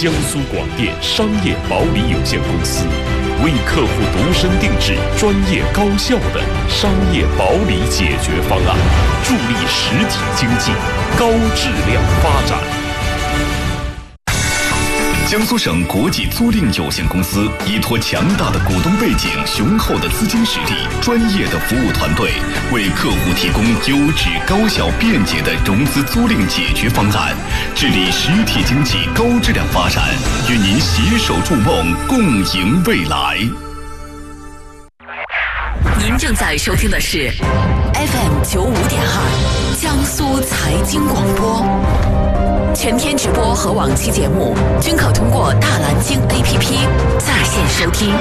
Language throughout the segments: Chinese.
江苏广电商业保理有限公司，为客户度身定制、专业高效的商业保理解决方案，助力实体经济高质量发展。 江苏省国际租赁有限公司依托强大的股东背景、雄厚的资金实力、专业的服务团队，为客户提供优质、高效、便捷的融资租赁解决方案，致力实体经济高质量发展，与您携手筑梦，共赢未来。 您正在收听的是 FM95.2 江苏财经广播。全天直播和往期节目均可通过大蓝鲸 APP 在线收听。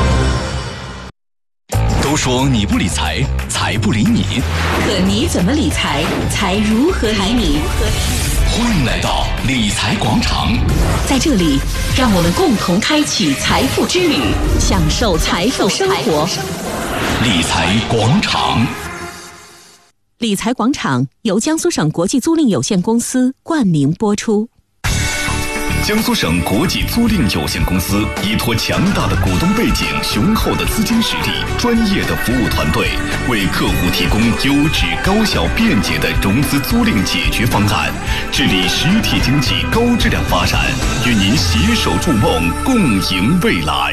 都说你不理财，财不理你， 可你怎么理财，财如何理你？ 欢迎来到理财广场， 在这里，让我们共同开启财富之旅，享受财富生活。 理财广场。 理财广场由江苏省国际租赁有限公司冠名播出。 江苏省国际租赁有限公司依托强大的股东背景、雄厚的资金实力、专业的服务团队，为客户提供优质、高效、便捷的融资租赁解决方案，致力实体经济高质量发展，与您携手筑梦，共赢未来。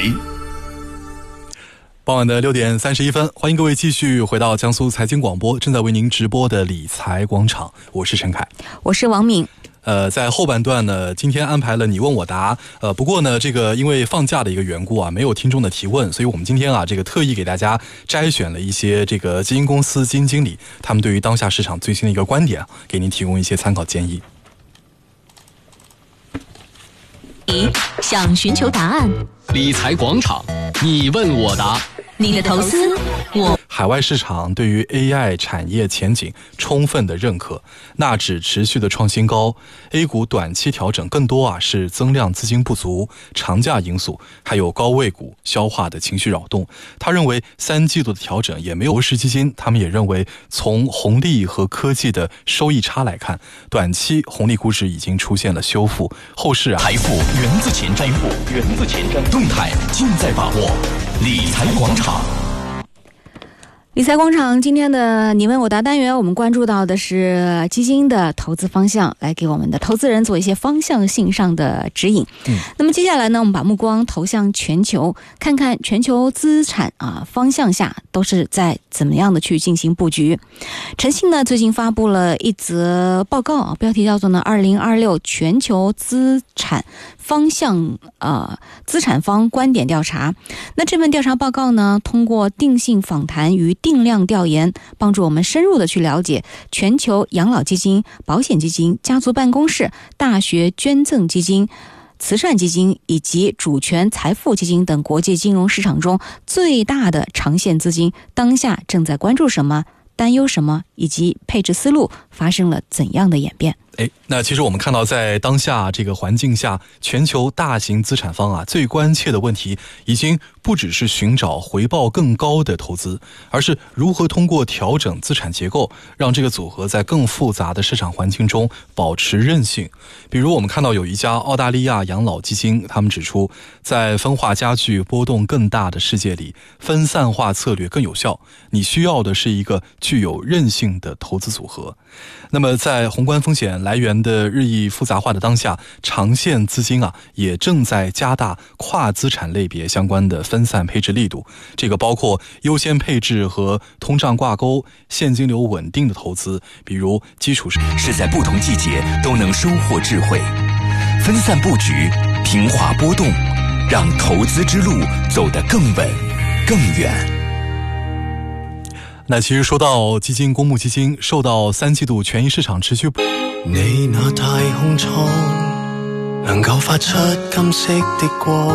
傍晚的6点31分，欢迎各位继续回到江苏财经广播，正在为您直播的理财广场，我是陈凯， 我是王敏。 在后半段呢，今天安排了你问我答。不过呢，这个因为放假的一个缘故啊，没有听众的提问，所以我们今天啊，这个特意给大家摘选了一些这个基金公司基金经理他们对于当下市场最新的一个观点，给您提供一些参考建议。 想寻求答案， 理财广场，你问我答。 你的投资，我。 海外市场对于 AI 产业前景充分的认可，纳指持续的创新高， A 股短期调整更多啊是增量资金不足、长假因素，还有高位股消化的情绪扰动。他认为3季度的调整也没有国时基金，他们也认为从红利和科技的收益差来看，短期红利估值已经出现了修复，后市啊财富源自前瞻，动态尽在把握。理财广场。 理财广场今天的你问我答单元，我们关注到的是基金的投资方向，来给我们的投资人做一些方向性上的指引。那么接下来呢，我们把目光投向全球，看看全球资产方向下都是在怎么样的去进行布局。晨信呢最近发布了一则报告，标题叫做呢2026全球资产方向资产方观点调查。那这份调查报告呢，通过定性访谈与定量调研，帮助我们深入的去了解全球养老基金、保险基金、家族办公室、大学捐赠基金、慈善基金以及主权财富基金等国际金融市场中最大的长线资金当下正在关注什么、担忧什么，以及配置思路发生了怎样的演变。 那其实我们看到在当下这个环境下，全球大型资产方最关切的问题已经不只是寻找回报更高的投资，而是如何通过调整资产结构，让这个组合在更复杂的市场环境中保持韧性。比如我们看到有一家澳大利亚养老基金，他们指出，在分化加剧、波动更大的世界里，分散化策略更有效，你需要的是一个具有韧性的投资组合。那么在宏观风险来源的日益复杂化的当下，长线资金也正在加大跨资产类别相关的分散配置力度，这个包括优先配置和通胀挂钩、现金流稳定的投资，比如基础是在不同季节都能收获智慧，分散布局，平滑波动，让投资之路走得更稳更远。 那其实说到基金，公募基金受到3季度权益市场持续你那太空艙能夠發出金色的光